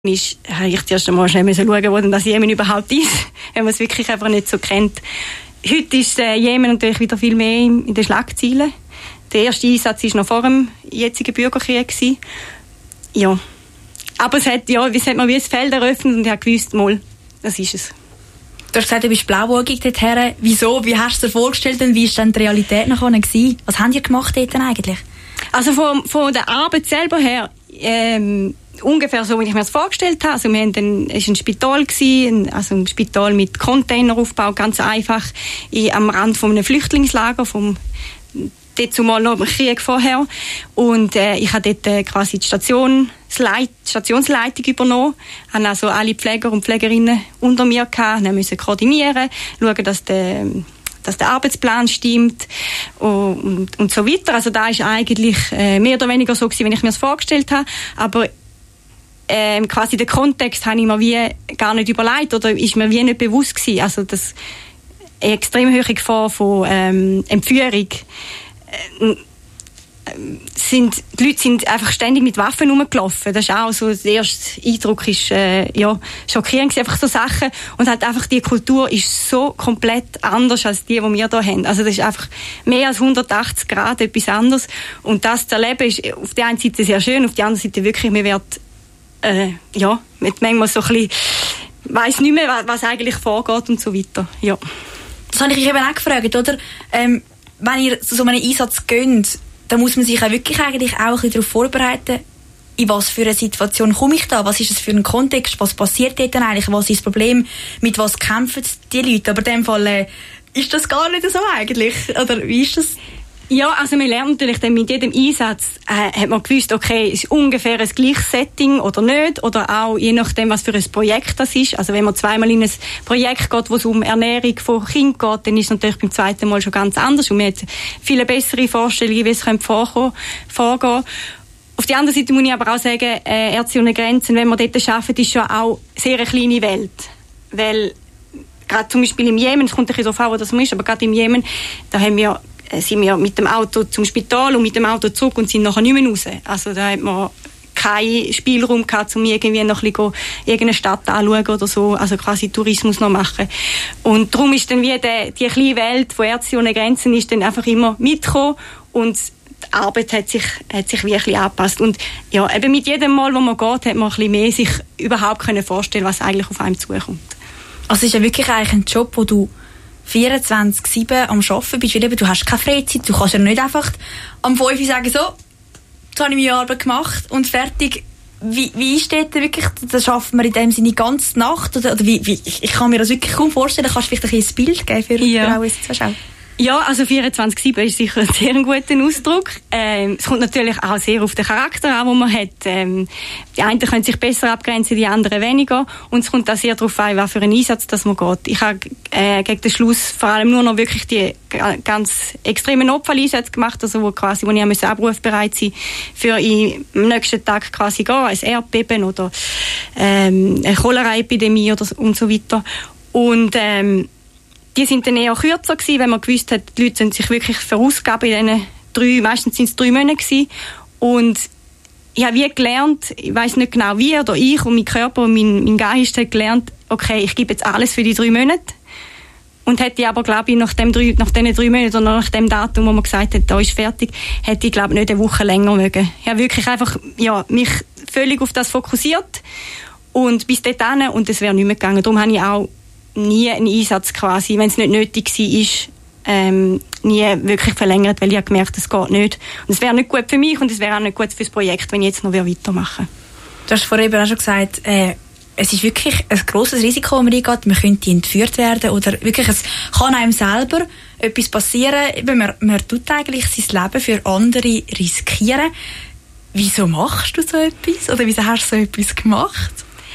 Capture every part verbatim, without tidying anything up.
ist, habe ich zuerst einmal schnell schauen, wo denn das Jemen überhaupt ist, wenn man es wirklich einfach nicht so kennt. Heute ist äh, Jemen natürlich wieder viel mehr in, in den Schlagzeilen. Der erste Einsatz war noch vor dem jetzigen Bürgerkrieg gewesen. Ja. Aber es hat, ja, es hat mir wie ein Feld eröffnet und ich habe gewusst, mal, das ist es. Du hast gesagt, du bist blauäugig dorthin. Wieso? Wie hast du dir vorgestellt und wie war dann die Realität nachher gewesen? Was habt ihr gemacht dort eigentlich? Also von, von der Arbeit selber her, ähm, ungefähr so, wie ich mir das vorgestellt habe. Also wir hatten dann, es war ein Spital gewesen, also ein Spital mit Containeraufbau, ganz einfach, in, am Rand von einem Flüchtlingslager, vom, dort zumal noch im Krieg vorher. Und äh, ich habe dort äh, quasi die Station, die Stationsleitung übernommen. Ich hatte also alle Pfleger und Pflegerinnen unter mir gehabt, wir mussten koordinieren, schauen, dass der dass der Arbeitsplan stimmt und, und, und so weiter. Also da ist eigentlich äh, mehr oder weniger so gewesen, wenn ich mir das vorgestellt habe. Aber ähm, quasi den Kontext habe ich mir wie gar nicht überlegt oder ist mir wie nicht bewusst gewesen. Also das extrem hohe Gefahr von ähm, Entführung. Äh, sind, die Leute sind einfach ständig mit Waffen rumgelaufen. Das ist auch so, der erste Eindruck ist, äh, ja, schockierend, einfach so Sachen. Und halt einfach die Kultur ist so komplett anders als die, die wir hier haben. Also das ist einfach mehr als hundertachtzig Grad etwas anderes. Und das zu erleben ist auf der einen Seite sehr schön, auf der anderen Seite wirklich, mir wird, äh, ja, mit manchmal so ein bisschen, weiss nicht mehr, was, was eigentlich vorgeht und so weiter, ja. Das habe ich euch eben auch gefragt, oder? Ähm, wenn ihr zu so einem Einsatz geht, da muss man sich ja wirklich eigentlich auch ein bisschen darauf vorbereiten, in was für eine Situation komme ich da, was ist das für ein Kontext, was passiert dort denn eigentlich, was ist das Problem, mit was kämpfen die Leute, aber in dem Fall äh, ist das gar nicht so eigentlich, oder wie ist das? Ja, also man lernt natürlich dann mit jedem Einsatz, äh, hat man gewusst, okay, ist ungefähr ein gleiches Setting oder nicht, oder auch je nachdem, was für ein Projekt das ist. Also wenn man zweimal in ein Projekt geht, wo es um Ernährung von Kindern geht, dann ist es natürlich beim zweiten Mal schon ganz anders und man hat viele bessere Vorstellungen, wie es vorgehen könnte. Auf der anderen Seite muss ich aber auch sagen, äh, Ärzte ohne Grenzen, wenn wir dort arbeiten, ist schon auch sehr eine kleine Welt. Weil gerade zum Beispiel im Jemen, es kommt ein bisschen so vor, wo das ist, aber gerade im Jemen, da haben wir sind wir mit dem Auto zum Spital und mit dem Auto zurück und sind nachher nicht mehr raus. Also da hat man keinen Spielraum gehabt, um irgendwie noch ein bisschen irgendeine Stadt anschauen oder so, also quasi Tourismus noch machen. Und darum ist dann wie die, die kleine Welt von Ärzte ohne Grenzen ist dann einfach immer mitgekommen und die Arbeit hat sich, hat sich wirklich angepasst. Und ja, eben mit jedem Mal, wo man geht, hat man ein bisschen mehr sich überhaupt können vorstellen, was eigentlich auf einem zukommt. Also es ist ja wirklich eigentlich ein Job, wo du vierundzwanzig sieben am Arbeiten bist, weil eben, du hast keine Freizeit, du kannst ja nicht einfach am fünf Uhr sagen, so, jetzt habe ich meine Arbeit gemacht und fertig. Wie, wie ist das wirklich, das schafft man in dem Sinne die ganze Nacht? Oder, oder wie, wie, ich kann mir das wirklich kaum vorstellen, kannst du vielleicht ein Bild geben für, ja. für alle Zuschauer? Ja, also vierundzwanzig sieben ist sicher ein sehr guter Ausdruck. Ähm, es kommt natürlich auch sehr auf den Charakter an, den man hat. Ähm, die einen können sich besser abgrenzen, die anderen weniger. Und es kommt auch sehr darauf an, was für einen Einsatz das man geht. Ich habe äh, gegen den Schluss vor allem nur noch wirklich die ganz extremen Notfalleinsätze gemacht, also wo quasi, wo ich abrufbereit sein für am nächsten Tag quasi gehen, ein Erdbeben oder ähm, eine Cholera-Epidemie oder und so weiter. Und ähm, die sind dann eher kürzer gewesen, wenn man gewusst hat, die Leute sind sich wirklich verausgaben in diesen drei, meistens sind es drei Monate gewesen. Und ich habe wie gelernt, ich weiss nicht genau wie, oder ich und mein Körper und mein, mein Geist hat gelernt, okay, ich gebe jetzt alles für die drei Monate. Und hätte ich aber, glaube ich, nach, dem drei, nach diesen drei Monaten oder nach dem Datum, wo man gesagt hat, da ist fertig, hätte ich, glaube ich, nicht eine Woche länger mögen. Ich habe wirklich einfach, ja, mich völlig auf das fokussiert und bis dahin, und es wäre nicht mehr gegangen. Darum habe ich auch nie einen Einsatz quasi, wenn es nicht nötig war, ähm, nie wirklich verlängert, weil ich habe gemerkt, es geht nicht. Und es wäre nicht gut für mich und es wäre auch nicht gut für das Projekt, wenn ich jetzt noch weitermachen würde. Du hast vorhin auch schon gesagt, äh, es ist wirklich ein grosses Risiko, wenn man reingeht. Man könnte entführt werden oder wirklich, es kann einem selber etwas passieren. Eben, man, man tut eigentlich sein Leben für andere riskieren. Wieso machst du so etwas? Oder wieso hast du so etwas gemacht?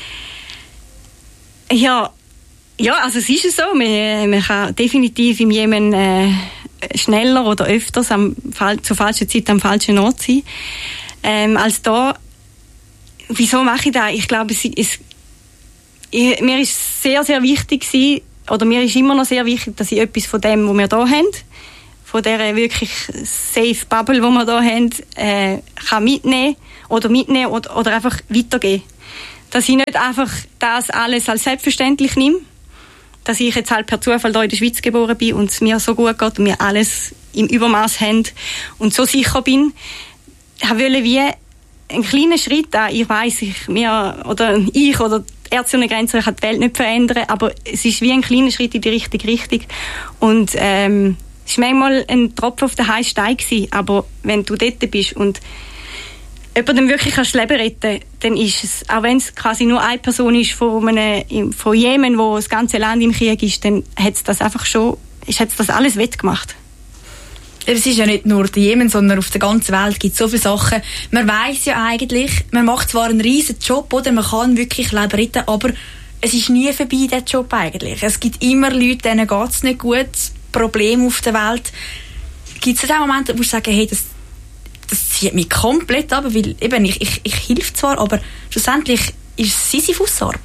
Ja, Ja, also es ist so, man, man kann definitiv im Jemen äh, schneller oder öfters am, zur falschen Zeit am falschen Ort sein. Ähm, als da, wieso mache ich das? Ich glaube, es, es, ich, mir ist sehr, sehr wichtig gewesen, oder mir ist immer noch sehr wichtig, dass ich etwas von dem, was wir hier haben, von dieser wirklich safe Bubble, die wir hier haben, äh, kann mitnehmen oder mitnehmen oder, oder einfach weitergeben. dass ich nicht einfach das alles als selbstverständlich nehme, dass ich jetzt halt per Zufall hier in der Schweiz geboren bin und es mir so gut geht und wir alles im Übermaß haben und so sicher bin. Ich wollte wie einen kleinen Schritt an. Ich weiss, ich, mir, oder ich oder die Ärzte ohne Grenzen kann die Welt nicht verändern, aber es ist wie ein kleiner Schritt in die richtige Richtung. Und ähm, es war manchmal ein Tropfen auf den heißen Stein gewesen, aber wenn du dort bist und jemandem wirklich das Leben retten, dann ist es, auch wenn es quasi nur eine Person ist von, einem, von Jemen, wo das ganze Land im Krieg ist, dann hat es das einfach schon, hat es das alles wettgemacht. Es ist ja nicht nur der Jemen, sondern auf der ganzen Welt gibt es so viele Sachen. Man weiss ja eigentlich, man macht zwar einen riesen Job, oder man kann wirklich Leben retten, aber es ist nie vorbei, dieser Job eigentlich. Es gibt immer Leute, denen geht es nicht gut, Probleme auf der Welt. Gibt es auch Momente, wo du sagst, hey, das, das zieht mich komplett ab, weil eben, ich, ich, ich helfe zwar, aber schlussendlich ist es Sisyphus-Arbeit.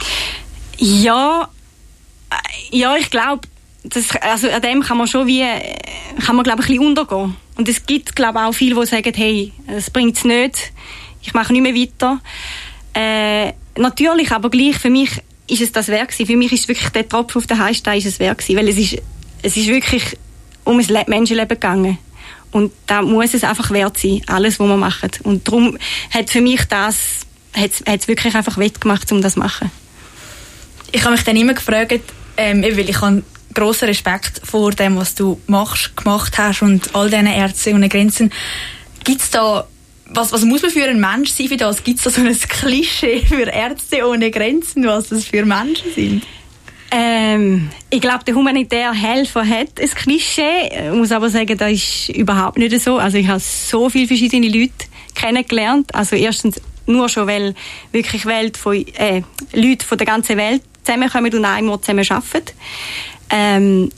Ja, ja, ich glaube, das, also an dem kann man schon wie, kann man glaube ich ein bisschen untergehen. Und es gibt glaube ich auch viele, die sagen, hey, das bringt es nicht, ich mache nicht mehr weiter. Äh, natürlich, aber gleich, für mich ist es das wert gewesen. Für mich ist es wirklich der Tropfen auf den heißen Stein ist es wert gewesen, weil es ist, es ist wirklich um ein Le- Menschenleben gegangen. Und da muss es einfach wert sein, alles, was wir machen. Und darum hat für mich das, hat es wirklich einfach wett gemacht, um das zu machen. Ich habe mich dann immer gefragt, ähm, weil ich habe grossen Respekt vor dem, was du machst, gemacht hast und all diesen Ärzte ohne Grenzen. Gibt's da, was, was muss man für ein Mensch sein für das? Gibt es da so ein Klischee für Ärzte ohne Grenzen, was das für Menschen sind? Ähm, ich glaube, der humanitäre Helfer hat ein Klischee. Ich muss aber sagen, das ist überhaupt nicht so. Also ich habe so viele verschiedene Leute kennengelernt. Also erstens nur schon, weil wirklich Welt von, äh, Leute von der ganzen Welt zusammenkommen und an einem Ort zusammen arbeiten. Ähm,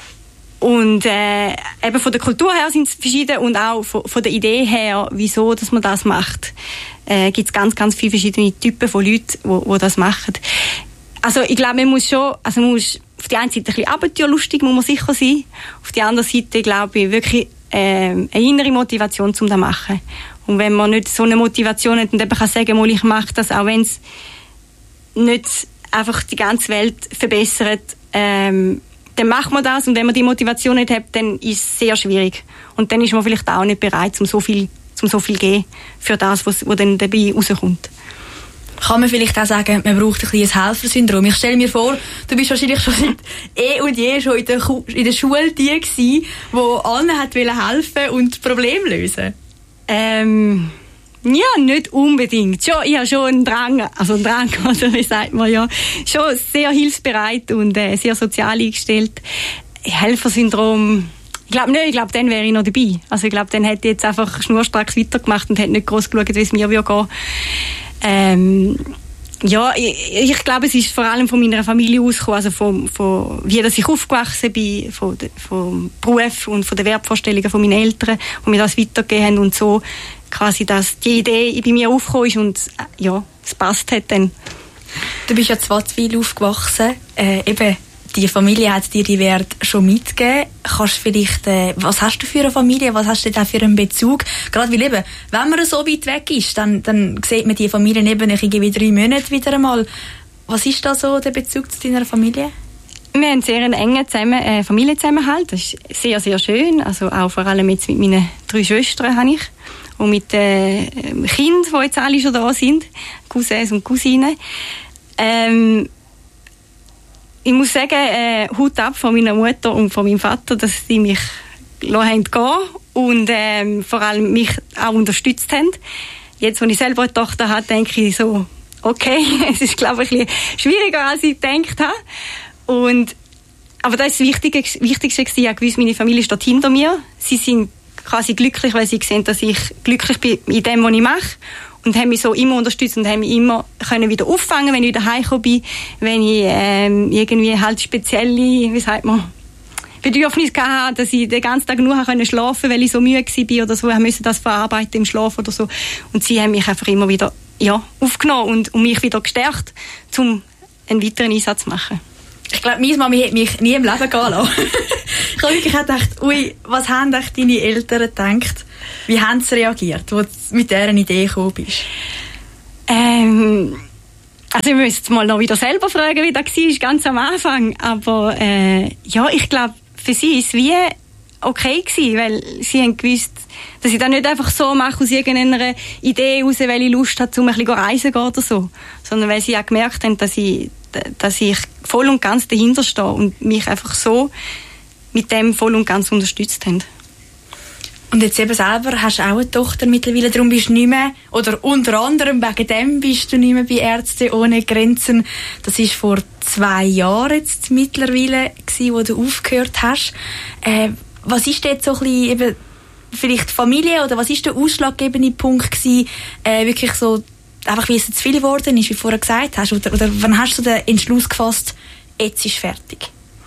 und äh, eben von der Kultur her sind es verschieden und auch von, von der Idee her, wieso dass man das macht, äh, gibt es ganz, ganz viele verschiedene Typen von Leuten, die das machen. Also ich glaube, man muss schon, also man muss auf die eine Seite ein bisschen abenteuerlustig, muss man sicher sein. Auf die andere Seite, glaube ich, wirklich äh, eine innere Motivation, um das zu machen. Und wenn man nicht so eine Motivation hat und eben kann sagen, mal, ich mache das, auch wenn es nicht einfach die ganze Welt verbessert, ähm, dann macht man das, und wenn man die Motivation nicht hat, dann ist es sehr schwierig. Und dann ist man vielleicht auch nicht bereit, um so viel, um so viel zu geben für das, was, was dann dabei rauskommt. Kann man vielleicht auch sagen, man braucht ein bisschen ein Helfersyndrom. Ich stelle mir vor, du bist wahrscheinlich schon seit eh und je schon in der, Ku- in der Schule die gewesen, die allen hat helfen und Probleme lösen. Ähm, ja, nicht unbedingt. Schon, ich habe schon einen Drang, also einen Drang, oder wie sagt man ja, schon sehr hilfsbereit und äh, sehr sozial eingestellt. Helfersyndrom, ich glaube nicht, ich glaube, dann wäre ich noch dabei. Also ich glaube, dann hätte ich jetzt einfach schnurstracks weitergemacht und hätte nicht groß geschaut, wie es mir würde gehen. Ähm, ja, ich, ich glaube, es ist vor allem von meiner Familie ausgekommen, also von, von wie dass ich aufgewachsen bin, von de, vom Beruf und von den Wertvorstellungen von meinen Eltern, die mir das weitergegeben haben und so quasi, dass die Idee bei mir aufgekommen ist und äh, ja, es passt hat dann. Du bist ja in Wattwil aufgewachsen, äh, eben die Familie hat dir die Werte schon mitgegeben. Kannst du vielleicht, äh, was hast du für eine Familie, was hast du da für einen Bezug? Gerade weil eben, wenn man so weit weg ist, dann, dann sieht man die Familie eben irgendwie drei Monate wieder einmal. Was ist da so der Bezug zu deiner Familie? Wir haben sehr einen engen Zusammen- äh, Familienzusammenhalt. Das ist sehr, sehr schön. Also auch vor allem jetzt mit meinen drei Schwestern habe ich. Und mit den äh, Kindern, die jetzt alle schon da sind. Cousins und Cousinen. Ähm, Ich muss sagen, äh, Hut ab von meiner Mutter und von meinem Vater, dass sie mich gehen lassen und ähm, vor allem mich auch unterstützt haben. Jetzt, als ich selber eine Tochter habe, denke ich so, okay, es ist, glaube ich, ein bisschen schwieriger, als ich gedacht habe. Und, aber das ist das Wichtigste, Wichtigste gewesen. Ich habe gewusst, meine Familie steht hinter mir. Sie sind quasi glücklich, weil sie sehen, dass ich glücklich bin in dem, was ich mache. Und haben mich so immer unterstützt und haben mich immer können wieder auffangen, wenn ich wieder heimgekommen bin, wenn ich ähm, irgendwie halt spezielle, wie sagt man, Bedürfnisse hatte, dass ich den ganzen Tag nur schlafen konnte, weil ich so müde war oder so, ich musste das verarbeiten im Schlaf oder so. Und sie haben mich einfach immer wieder ja, aufgenommen und, und mich wieder gestärkt, um einen weiteren Einsatz zu machen. Ich glaube, meine Mami hat mich nie im Leben gehen lassen. Ich habe wirklich gedacht, ui, was haben echt deine Eltern gedacht? Wie haben sie reagiert, als du mit dieser Idee gekommen bist? Ähm, Also ich müsste mal noch wieder selber fragen, wie das war, ganz am Anfang. Aber äh, ja, ich glaube, für sie ist es wie okay gewesen, weil sie haben gewusst, dass ich das nicht einfach so mache aus irgendeiner Idee raus, weil ich Lust habe, um ein bisschen reisen gehen oder so. Sondern weil sie auch gemerkt haben, dass ich, dass ich voll und ganz dahinter stehe und mich einfach so mit dem voll und ganz unterstützt haben. Und jetzt eben selber hast du auch eine Tochter mittlerweile, darum bist du nicht mehr, oder unter anderem wegen dem bist du nicht mehr bei Ärzte ohne Grenzen. Das ist vor zwei Jahren jetzt mittlerweile gewesen, wo du aufgehört hast. Äh, was ist jetzt so ein bisschen eben vielleicht Familie, oder was ist der ausschlaggebende Punkt gewesen, äh, wirklich so, einfach wie es zu viel geworden ist, wie du vorher gesagt hast, oder, oder wann hast du den Entschluss gefasst, jetzt ist fertig?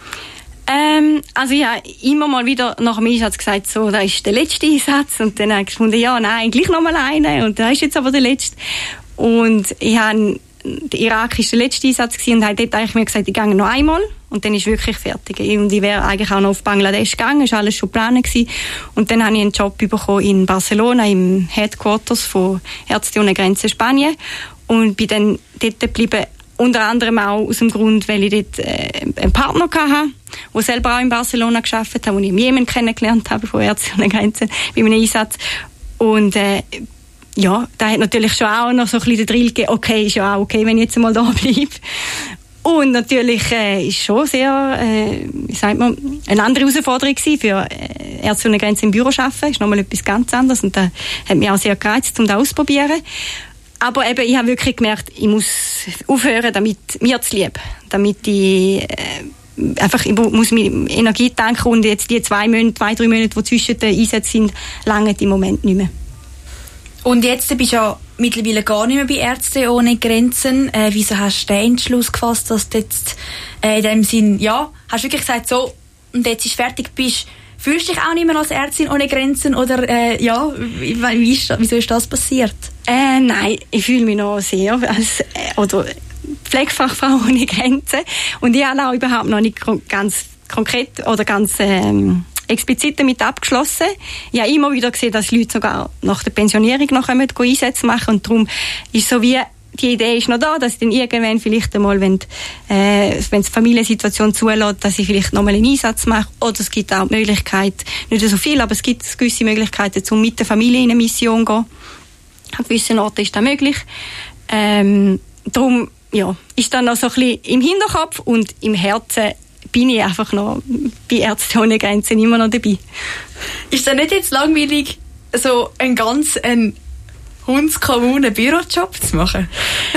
Ähm, also ich habe immer mal wieder nach dem Einsatz gesagt, so, da ist der letzte Einsatz, und dann habe ich gefunden, ja, nein, gleich noch mal einen, und da ist jetzt aber der letzte. Und ich habe, der Irak war der letzte Einsatz gewesen, und habe dort eigentlich mir gesagt, ich gehe noch einmal, und dann ist wirklich fertig. Und ich wäre eigentlich auch noch auf Bangladesch gegangen, ist alles schon geplant gewesen. Und dann habe ich einen Job bekommen in Barcelona, im Headquarters von Ärzte ohne Grenzen Spanien, und bin dann dort geblieben, unter anderem auch aus dem Grund, weil ich dort äh, einen Partner hatte, der selber auch in Barcelona gearbeitet hat, den ich im Jemen kennengelernt habe, von Ärzte ohne Grenzen, bei einem Einsatz. Und äh, ja, da hat natürlich schon auch noch so ein bisschen den Drill gegeben, okay, ist ja auch okay, wenn ich jetzt mal da bleibe. Und natürlich äh, ist schon sehr, äh, wie sagt man, eine andere Herausforderung gewesen für äh, Ärzte ohne Grenzen im Büro zu arbeiten. Ist nochmal etwas ganz anderes, und da hat mich auch sehr gereizt, um das auszuprobieren. Aber eben, ich habe wirklich gemerkt, ich muss aufhören, damit mir zu lieb. Damit ich äh, einfach, ich muss mir Energie tanken, und jetzt die zwei Monate, zwei, drei Monate, die zwischen den Einsätzen sind, lange im Moment nicht mehr. Und jetzt bist du ja mittlerweile gar nicht mehr bei Ärzte ohne Grenzen. Äh, wieso hast du den Entschluss gefasst, dass du jetzt äh, in dem Sinn, ja, hast du wirklich gesagt, so, und jetzt ist fertig, bist, fühlst du dich auch nicht mehr als Ärztin ohne Grenzen, oder äh, ja, wie, wie ist das, wieso ist das passiert? Äh, nein, ich fühle mich noch sehr als, äh, oder Pflegefachfrau ohne Grenzen, und ich habe auch überhaupt noch nicht ganz konkret oder ganz ähm, explizit damit abgeschlossen. Ich habe immer wieder gesehen, dass Leute sogar nach der Pensionierung noch kommen, Einsätze machen, und darum ist so wie, die Idee ist noch da, dass ich dann irgendwann vielleicht einmal, wenn, äh, wenn die Familiensituation zulässt, dass ich vielleicht nochmal einen Einsatz mache, oder es gibt auch die Möglichkeit, nicht so viel, aber es gibt gewisse Möglichkeiten, um mit der Familie in eine Mission zu gehen. An gewissen Orten ist das möglich. Ähm, darum, ja, ist dann noch so ein bisschen im Hinterkopf, und im Herzen bin ich einfach noch bei Ärzte ohne Grenzen immer noch dabei. Ist das nicht jetzt langweilig, so einen ganz einen hundskommunen Bürojob zu machen?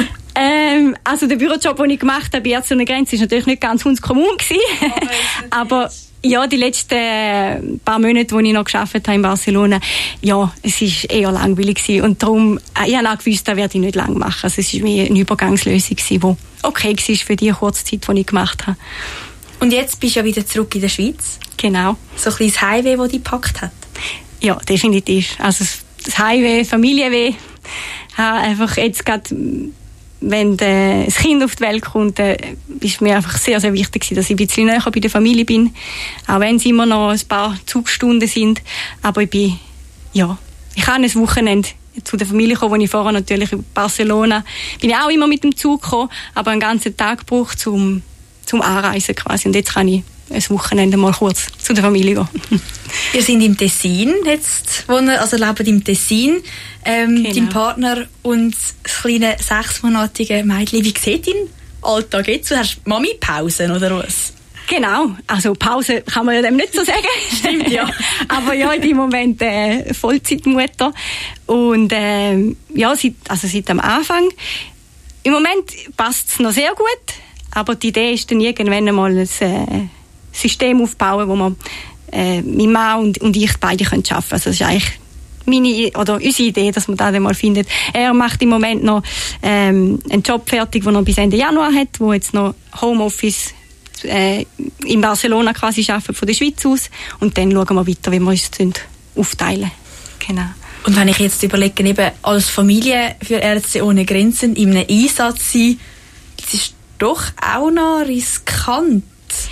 ähm, also der Bürojob, den ich gemacht habe bei Ärzte ohne Grenzen, ist natürlich nicht ganz hundskommun gewesen. Aber, aber ja, die letzten paar Monate, wo ich noch gearbeitet habe in Barcelona, ja, es war eher langweilig gewesen. Und darum, ich habe auch gewusst, das werde ich nicht lange machen. Also es war mehr eine Übergangslösung, die okay war für die kurze Zeit, die ich gemacht habe. Und jetzt bist du ja wieder zurück in der Schweiz. Genau. So ein kleines Heimweh, das dich gepackt hat. Ja, definitiv. Also das Heimweh, Familienweh. Ich habe einfach jetzt gerade, wenn das Kind auf die Welt kommt, ist mir einfach sehr, sehr wichtig, dass ich ein bisschen näher bei der Familie bin. Auch wenn es immer noch ein paar Zugstunden sind. Aber ich bin, ja, ich kann ein Wochenende zu der Familie kommen, wo ich vorher natürlich in Barcelona bin ich auch immer mit dem Zug gekommen, aber einen ganzen Tag gebraucht, um zum Anreisen quasi. Und jetzt kann ich ein Wochenende mal kurz zu der Familie gehen. Ihr seid im Tessin jetzt, wohnen, also lebt im Tessin. Ähm, genau. Dein Partner und das kleine sechsmonatige Mädchen. Wie sieht dein Alltag jetzt? Du hast Mami-Pausen oder was? Genau, also Pause kann man ja dem nicht so sagen. Stimmt, ja. Aber ja, ich bin im Moment äh, Vollzeitmutter. Und äh, ja, seit, also seit am Anfang. Im Moment passt es noch sehr gut. Aber die Idee ist dann irgendwann einmal ein äh, System aufbauen, wo man äh, mein Mann und, und ich beide können arbeiten. Also das ist eigentlich meine oder unsere Idee, dass man das dann mal findet. Er macht im Moment noch ähm, einen Job fertig, den er bis Ende Januar hat, wo jetzt noch Homeoffice äh, in Barcelona quasi arbeiten, von der Schweiz aus. Und dann schauen wir weiter, wie wir uns aufteilen. Genau. Und wenn ich jetzt überlege, eben als Familie für Ärzte ohne Grenzen in einem Einsatz sein, das ist doch auch noch riskant.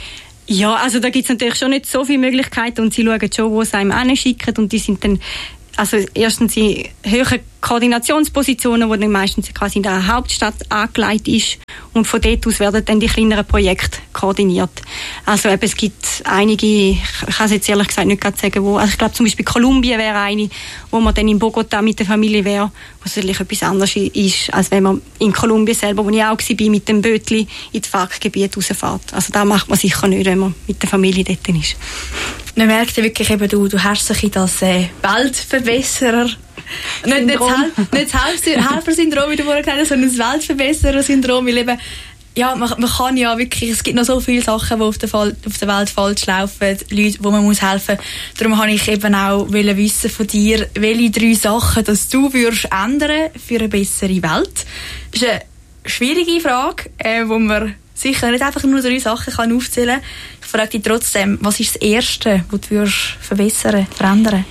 Ja, also da gibt es natürlich schon nicht so viele Möglichkeiten, und sie schauen schon, wo sie einem hinschicken, und die sind dann also erstens in höheren Koordinationspositionen, die dann meistens quasi in der Hauptstadt angelegt ist, und von dort aus werden dann die kleineren Projekte koordiniert. Also eben, es gibt einige, ich kann es jetzt ehrlich gesagt nicht gerade sagen, wo, also ich glaube zum Beispiel Kolumbien wäre eine, wo man dann in Bogotá mit der Familie wäre, was natürlich etwas anderes ist, als wenn man in Kolumbien selber, wo ich auch war, mit dem Bötli in das Parkgebiet rausfährt. Also das macht man sicher nicht, wenn man mit der Familie dort ist. Man merkt ja wirklich eben, du, du hast so ein das äh, Weltverbesserer, nicht, nicht, das, nicht das Helfersyndrom, wie du vorhin gesagt hast, sondern das Weltverbesserer-Syndrom, weil eben, ja, man, man kann ja wirklich, es gibt noch so viele Sachen, die auf der, Fall, auf der Welt falsch laufen, Leute, wo man muss helfen. Darum wollte ich eben auch wissen von dir, welche drei Sachen, dass du würdest ändern für eine bessere Welt. Das ist eine schwierige Frage, äh, wo man sicher nicht einfach nur drei Sachen kann aufzählen kann. Ich frage dich trotzdem, was ist das Erste, was du würdest verbessern, verändern?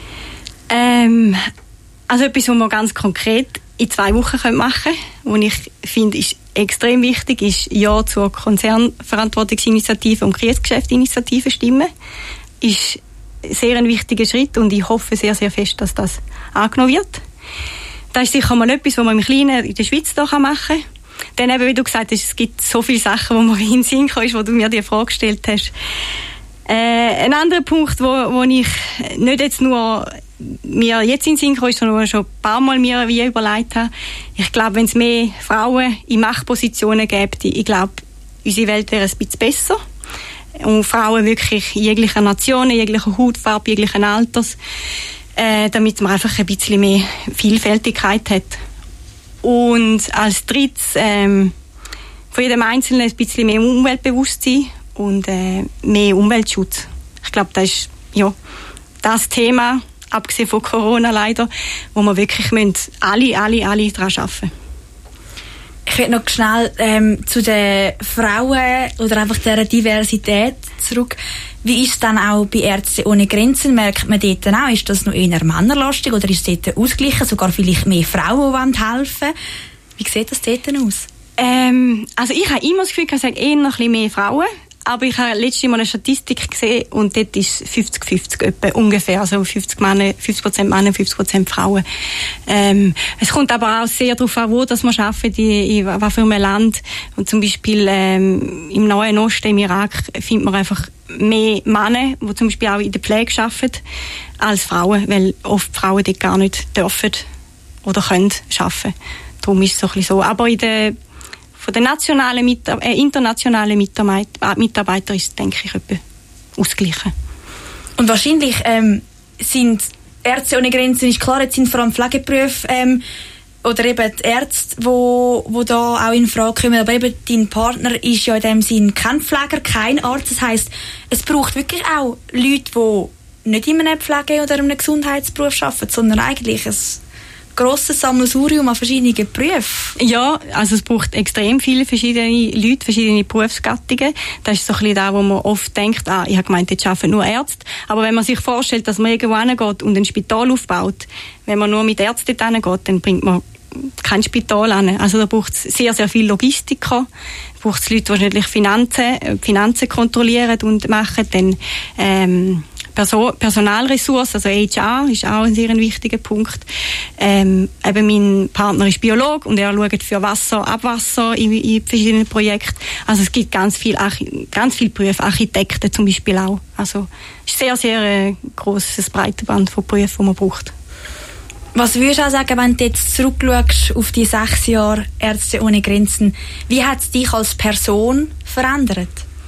Ähm, also etwas, was wir ganz konkret in zwei Wochen machen können, was ich finde, ist extrem wichtig, ist Ja zur Konzernverantwortungsinitiative und Krisengeschäftsinitiative stimmen. Ist sehr ein wichtiger Schritt und ich hoffe sehr, sehr fest, dass das angenommen wird. Das ist sicher mal etwas, was man im Kleinen in der Schweiz da machen kann. Dann eben, wie du gesagt hast, es gibt so viele Sachen, wo man in den Sinn kommt, wo du mir die Frage gestellt hast. Äh, ein anderer Punkt, wo, wo ich nicht jetzt nur mir jetzt in den Sinn komme, sondern schon ein paar Mal mir wie überlegt habe. Ich glaube, wenn es mehr Frauen in Machtpositionen gäbe, ich glaube, unsere Welt wäre ein bisschen besser. Und Frauen wirklich jeglicher Nationen, jeglicher Hautfarbe, jeglichen Alters, äh, damit man einfach ein bisschen mehr Vielfältigkeit hat. Und als drittes, ähm, von jedem Einzelnen ein bisschen mehr Umweltbewusstsein und äh, mehr Umweltschutz. Ich glaube, das ist ja das Thema, abgesehen von Corona leider, wo wir wirklich müssen, alle, alle, alle daran arbeiten. Ich will noch schnell ähm, zu den Frauen oder einfach der Diversität zurück. Wie ist es dann auch bei Ärzte ohne Grenzen? Merkt man dort auch, ist das noch eher männerlastig oder ist es dort ausgeglichen, sogar vielleicht mehr Frauen, die helfen? Wie sieht das dort aus? Ähm, also ich habe immer das Gefühl, ich sage eher noch ein bisschen mehr Frauen. Aber ich habe letztes Mal eine Statistik gesehen und dort ist fünfzig fünfzig etwa ungefähr, also fünfzig Männer, fünfzig Prozent Männer, fünfzig Prozent Frauen. Ähm, es kommt aber auch sehr darauf an, wo das man arbeitet, in, in was für einem Land. Und zum Beispiel ähm, im Nahen Osten, im Irak, findet man einfach mehr Männer, die zum Beispiel auch in der Pflege arbeiten, als Frauen, weil oft Frauen dort gar nicht dürfen oder können arbeiten. Darum ist es so ein bisschen so. Aber in der Von den nationalen, äh, internationalen Mitarbeitern Mitarbeiter ist, denke ich, etwa ausgeglichen. Und wahrscheinlich ähm, sind Ärzte ohne Grenzen, ist klar, jetzt sind vor allem Pflegeberufe ähm, oder eben die Ärzte, die wo, wo da auch in Frage kommen. Aber eben dein Partner ist ja in dem Sinn kein Pfleger, kein Arzt. Das heisst, es braucht wirklich auch Leute, die nicht in einem Pflege- oder in einem Gesundheitsberuf arbeiten, sondern eigentlich ein grosses Sammelsurium an verschiedenen Berufen. Ja, also es braucht extrem viele verschiedene Leute, verschiedene Berufsgattungen. Das ist so ein bisschen da, wo man oft denkt, ah, ich habe gemeint, jetzt arbeiten nur Ärzte. Aber wenn man sich vorstellt, dass man irgendwo hingeht und ein Spital aufbaut, wenn man nur mit Ärzten dort hingeht, dann bringt man kein Spital an. Also da braucht es sehr, sehr viele Logistiker, braucht es Leute, die natürlich Finanzen, Finanzen kontrollieren und machen, dann ähm, Person, Personalressourcen, also H R ist auch ein sehr wichtiger Punkt. Ähm, eben mein Partner ist Biologe und er schaut für Wasser, Abwasser in, in verschiedenen Projekten. Also es gibt ganz viel, ganz viele Berufe, Architekten zum Beispiel auch. Also es ist sehr, sehr äh, grosses Breitenband von Berufen, die man braucht. Was würdest du auch sagen, wenn du jetzt zurückschaust auf die sechs Jahre Ärzte ohne Grenzen, wie hat es dich als Person verändert?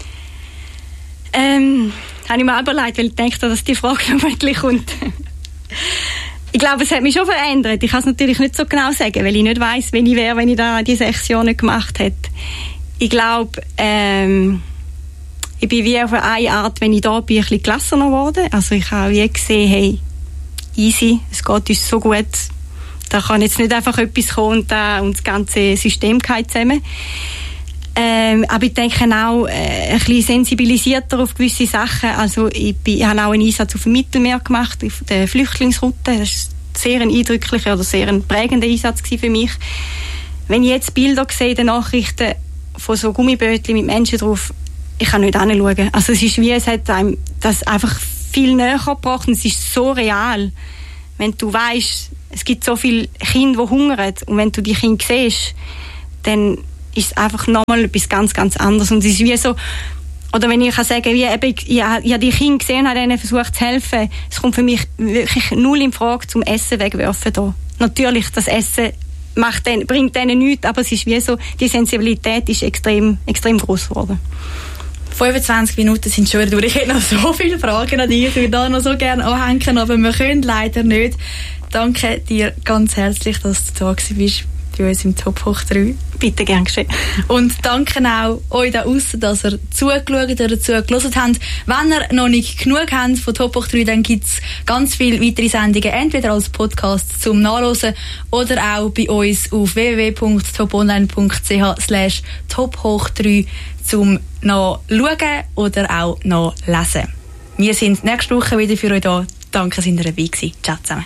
Ähm, habe ich mir auch überlegt, weil ich denke, dass die Frage noch wirklich kommt. Ich glaube, es hat mich schon verändert. Ich kann es natürlich nicht so genau sagen, weil ich nicht weiss, wen ich wäre, wenn ich da die sechs Jahre nicht gemacht hätte. Ich glaube, ähm, ich bin wie auf eine Art, wenn ich da bin, ein bisschen gelassener geworden. Also ich habe wie gesehen, hey, easy, es geht uns so gut. Da kann jetzt nicht einfach etwas kommen und, da, und das ganze System geht zusammen. Ähm, aber ich denke auch äh, ein bisschen sensibilisierter auf gewisse Sachen. Also ich, bin, ich habe auch einen Einsatz auf dem Mittelmeer gemacht, auf der Flüchtlingsroute. Das war sehr ein eindrücklicher oder sehr ein prägender Einsatz für mich. Wenn ich jetzt Bilder sehe in den Nachrichten von so Gummibötchen mit Menschen drauf, ich kann nicht hinschauen. Also es ist wie, es hat einem das einfach viel näher gebracht und es ist so real. wenn du weißt, es gibt so viele Kinder, die hungern, und wenn du die Kinder siehst, dann ist es einfach nochmal etwas ganz, ganz anderes. Und es ist wie so, oder wenn ich kann sagen, wie eben, ich, ich habe die Kinder gesehen und habe ihnen versucht zu helfen, es kommt für mich wirklich null in Frage, zum Essen wegwerfen da. Natürlich, das Essen macht den, bringt denen nichts, aber es ist wie so, die Sensibilität ist extrem, extrem groß geworden. fünfundzwanzig Minuten sind schon durch. Ich hätte noch so viele Fragen an dich. Ich würde da noch so gerne anhängen, aber wir können leider nicht. Danke dir ganz herzlich, dass du da bist bei uns im Top Hoch drei. Bitte, gern geschehen. Und danke auch euch da aussen, dass ihr zugeschaut oder zugelassen habt. Wenn ihr noch nicht genug habt von Top Hoch drei, dann gibt es ganz viele weitere Sendungen, entweder als Podcast zum Nachhören oder auch bei uns auf w w w punkt toponline punkt c h slash top hoch drei zum nachschauen oder auch nachlesen. Wir sind nächste Woche wieder für euch da. Danke, dass ihr dabei gewesen. Ciao zusammen.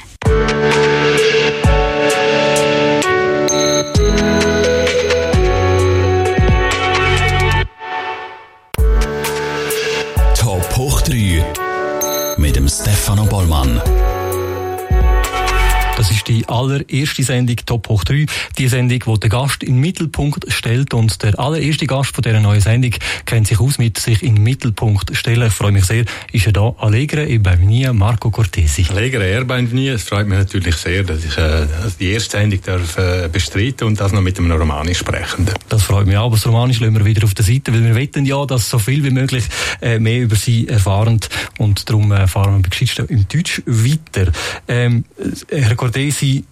Top Hoch drei mit dem Stefano Bollmann. Das ist die allererste Sendung Top Hoch drei. Die Sendung, die den Gast in den Mittelpunkt stellt. Und der allererste Gast von dieser neuen Sendung kennt sich aus mit sich in den Mittelpunkt stellen. Ich freue mich sehr, ist er da. Allegre e benvenuti, Marco Cortesi. Allegre e benvenuti. Es freut mich natürlich sehr, dass ich äh, die erste Sendung darf, äh, bestreiten und das noch mit einem Romanisch sprechenden. Das freut mich auch. Aber das Romanisch lassen wir wieder auf der Seite, weil wir wollen ja, dass so viel wie möglich äh, mehr über sie erfahren. Und darum äh, fahren wir bei Geschichte im Deutsch weiter. Ähm, Herr Cortesi, Sie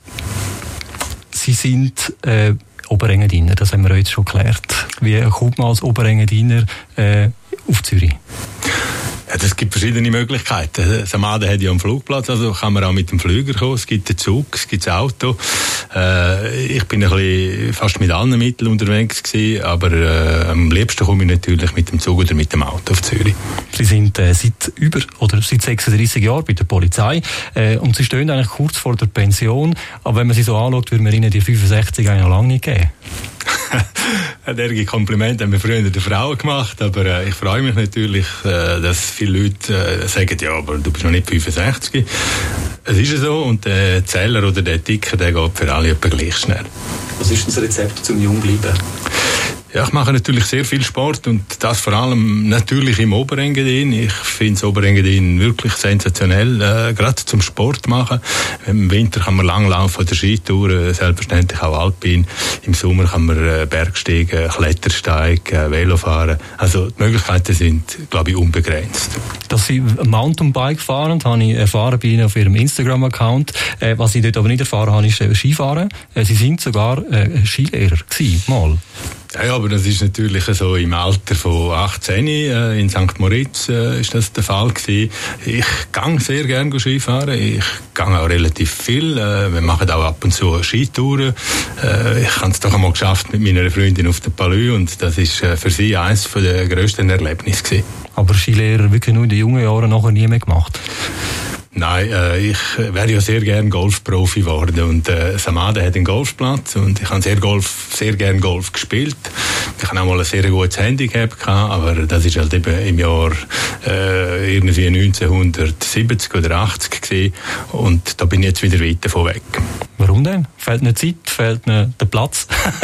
sind äh, Oberengadiner, das haben wir jetzt schon geklärt. Wie kommt man als Oberengadiner äh, auf Zürich? Ja, das gibt verschiedene Möglichkeiten. Samada hat ja einen Flugplatz, also kann man auch mit dem Flüger kommen. Es gibt den Zug, es gibt das Auto. Äh, ich bin ein bisschen fast mit allen Mitteln unterwegs gewesen, aber äh, am liebsten komme ich natürlich mit dem Zug oder mit dem Auto auf Zürich. Sie sind äh, seit über oder seit sechsunddreissig Jahren bei der Polizei äh, und Sie stehen eigentlich kurz vor der Pension. Aber wenn man Sie so anschaut, würde man Ihnen die fünfundsechzig eigentlich noch lange nicht geben. Derige Komplimente haben wir früher den Frauen gemacht, aber äh, ich freue mich natürlich, äh, dass viele Leute äh, sagen, ja, aber du bist noch nicht fünfundsechzig. Es ist ja so, und der Zähler oder der Ticker, der geht für alle etwa gleich schnell. Was ist das Rezept zum Jungbleiben? Ja, ich mache natürlich sehr viel Sport und das vor allem natürlich im Oberengadin. Ich finde das Oberengadin wirklich sensationell, äh, gerade zum Sport machen. Im Winter kann man langlaufen oder Skitouren, selbstverständlich auch Alpin. Im Sommer kann man äh, Bergsteigen, Klettersteig, äh, Velo fahren. Also die Möglichkeiten sind, glaube ich, unbegrenzt. Dass Sie Mountainbike fahren, habe ich erfahren bei Ihnen auf Ihrem Instagram-Account. Äh, was ich dort aber nicht erfahren habe, ist äh, Skifahren. Äh, Sie sind sogar äh, Skilehrer gewesen, mal. Ja, aber das ist natürlich so im Alter von achtzehn äh, in Sankt Moritz äh, ist das der Fall gewesen. Ich gehe sehr gerne Skifahren. Ich gehe auch relativ viel. Äh, wir machen auch ab und zu Skitouren. Äh, ich habe es doch einmal geschafft mit meiner Freundin auf der Palue und das ist äh, für sie eines der grössten Erlebnisse gewesen. Aber Skilehrer wirklich nur in den jungen Jahren nachher nie mehr gemacht? Nein, äh, ich wäre ja sehr gern Golfprofi geworden und äh, Samada hat einen Golfplatz und ich habe sehr Golf, sehr gern Golf gespielt. Ich hatte auch mal ein sehr gutes Handicap gehabt, aber das ist halt eben im Jahr äh, irgendwie neunzehnhundertsiebzig oder achtzig gewesen und da bin ich jetzt wieder weit davon weg. Warum denn? Fehlt nicht Zeit? Fehlt nicht der Platz?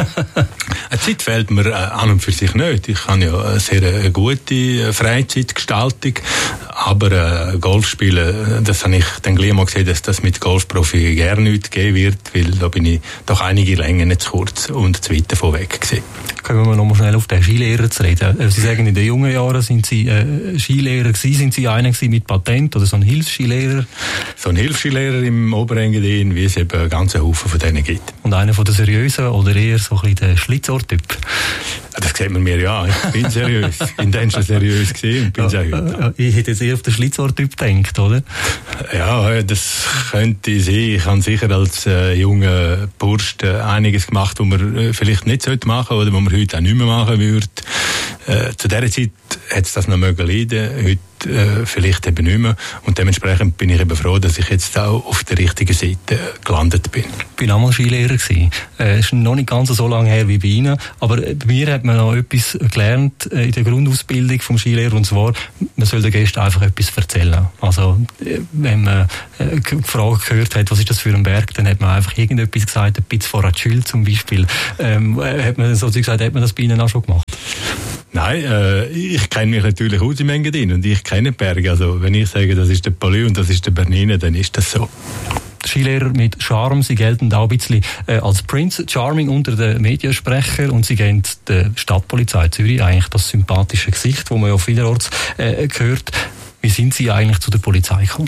Zeit fehlt mir äh, an und für sich nicht. Ich habe ja eine sehr äh, gute äh, Freizeitgestaltung, aber äh, Golf spielen, das habe ich dann gleich mal gesehen, dass das mit Golfprofi gerne nicht geben wird, weil da bin ich doch einige Längen zu kurz und zu weit davon weg gewesen. Können wir noch mal schnell auf den Skilehrer zu reden. Sie sagen, in den jungen Jahren sind Sie äh, Skilehrer gewesen. Sind Sie einer gewesen mit Patent oder so ein Hilfsskilehrer? So ein Hilfsskilehrer im Oberengadin, wie es eben einen ganzen Haufen von denen gibt. Und einer von den seriösen oder eher so ein bisschen der Schlitzohr-Typ? Das sieht man mir ja. Ich bin seriös. Ich bin dann schon seriös gewesen und bin es auch heute. Ich hätte jetzt eher auf den Schlitzohr-Typ gedacht, oder? Ja, das könnte sein. Ich habe sicher als äh, junger Bursch äh, einiges gemacht, was man äh, vielleicht nicht machen sollte oder was man heute auch nicht mehr machen würde. Äh, zu dieser Zeit hat es das noch mögen leiden, heute äh, vielleicht eben nicht mehr. Und dementsprechend bin ich eben froh, dass ich jetzt auch auf der richtigen Seite gelandet bin. Ich bin auch mal Skilehrer gewesen. Äh, ist noch nicht ganz so lange her wie bei Ihnen, aber bei mir hat man noch etwas gelernt äh, in der Grundausbildung vom Skilehrer, und zwar, man soll den Gästen einfach etwas erzählen. Also, äh, wenn man äh, die Frage gehört hat, was ist das für ein Berg, dann hat man einfach irgendetwas gesagt, ein bisschen vor Atschül zum Beispiel. Ähm, hat man so gesagt, hat man das bei Ihnen auch schon gemacht? Nein, äh, ich kenne mich natürlich aus im Engadin und ich kenne die Berge. Also wenn ich sage, das ist der Palais und das ist der Bernina, dann ist das so. Skilehrer mit Charme, sie gelten auch ein bisschen äh, als Prince Charming unter den Mediensprecher, und sie geben der Stadtpolizei Zürich eigentlich das sympathische Gesicht, das man ja vielerorts äh, hört. Wie sind Sie eigentlich zu der Polizei gekommen?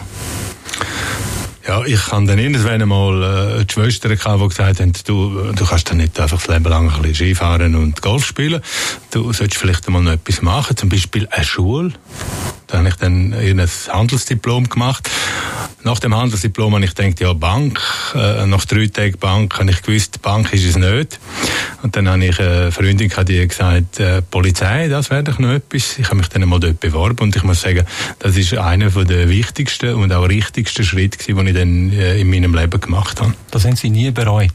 Ja, ich habe dann irgendwann mal äh, die Schwestern gehabt, die gesagt haben, du, du kannst dann nicht einfach das Leben lang ein bisschen Skifahren und Golf spielen. Du solltest vielleicht mal noch etwas machen, zum Beispiel eine Schule. Da habe ich dann ein Handelsdiplom gemacht. Nach dem Handelsdiplom habe ich gedacht, ja, Bank. Äh, nach drei Tagen Bank habe ich gewusst, Bank ist es nicht. Und dann habe ich eine Freundin gehabt, die gesagt, äh, Polizei, das wäre doch noch etwas. Ich habe mich dann mal dort beworben und ich muss sagen, das ist einer der wichtigsten und auch richtigsten Schritte, die ich dann äh, in meinem Leben gemacht habe. Das haben Sie nie bereut?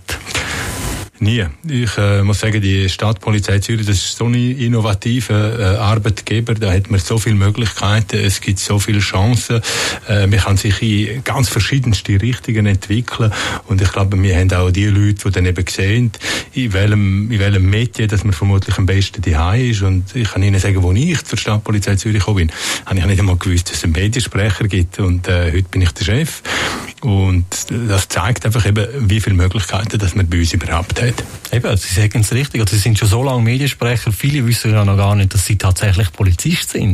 Nie. Ich äh, muss sagen, die Stadtpolizei Zürich, das ist so ein innovativer äh, Arbeitgeber, da hat man so viele Möglichkeiten, es gibt so viele Chancen, äh, man kann sich in ganz verschiedenste Richtungen entwickeln, und ich glaube, wir haben auch die Leute, die dann eben sehen, in welchem, in welchem Metier, dass man vermutlich am besten daheim ist, und ich kann Ihnen sagen, wo ich zur Stadtpolizei Zürich gekommen bin, habe ich nicht einmal gewusst, dass es einen Mediensprecher gibt, und äh, heute bin ich der Chef, und das zeigt einfach eben, wie viele Möglichkeiten, dass man bei uns überhaupt hat. Eben, Sie sagen es richtig. Also Sie sind schon so lange Mediensprecher. Viele wissen ja noch gar nicht, dass Sie tatsächlich Polizist sind.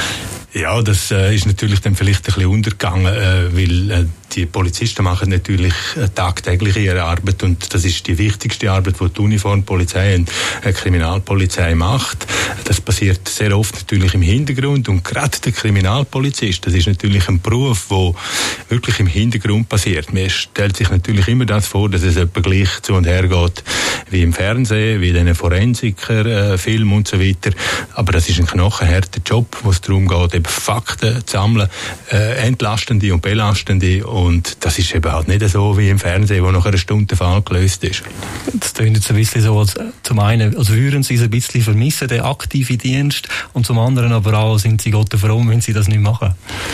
Ja, das äh, ist natürlich dann vielleicht ein bisschen untergegangen, äh, weil äh, die Polizisten machen natürlich äh, tagtäglich ihre Arbeit, und das ist die wichtigste Arbeit, die die Uniformpolizei und äh, Kriminalpolizei macht. Das passiert sehr oft natürlich im Hintergrund, und gerade der Kriminalpolizist, das ist natürlich ein Beruf, der wirklich im Hintergrund passiert. Man stellt sich natürlich immer das vor, dass es etwa gleich zu und her geht wie im Fernsehen, wie in den Forensiker-Filmen äh, und so weiter. Aber das ist ein knochenharter Job, wo es darum geht, eben Fakten zu sammeln, äh, entlastende und belastende, und das ist eben halt nicht so wie im Fernsehen, wo nach einer Stunde der Fall gelöst ist. Das klingt jetzt ein bisschen so, als zum einen, als würden Sie es ein bisschen vermissen, den aktiven Dienst, und zum anderen aber auch, sind Sie Gott froh, wenn Sie das nicht machen?